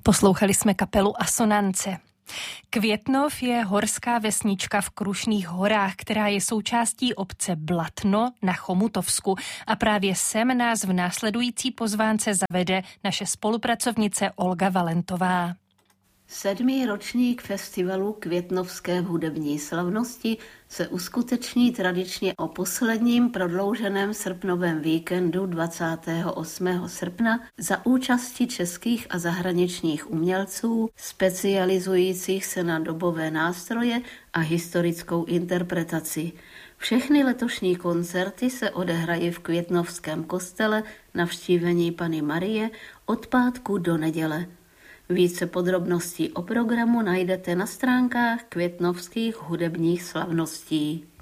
Poslouchali jsme kapelu Asonance. Květnov je horská vesnička v Krušných horách, která je součástí obce Blatno na Chomutovsku a právě sem nás v následující pozvánce zavede naše spolupracovnice Olga Valentová. 7. ročník festivalu Květnovské hudební slavnosti se uskuteční tradičně o posledním prodlouženém srpnovém víkendu 28. srpna za účasti českých a zahraničních umělců specializujících se na dobové nástroje a historickou interpretaci. Všechny letošní koncerty se odehrají v Květnovském kostele Navštívení Panny Marie od pátku do neděle. Více podrobností o programu najdete na stránkách Květnovských hudebních slavností.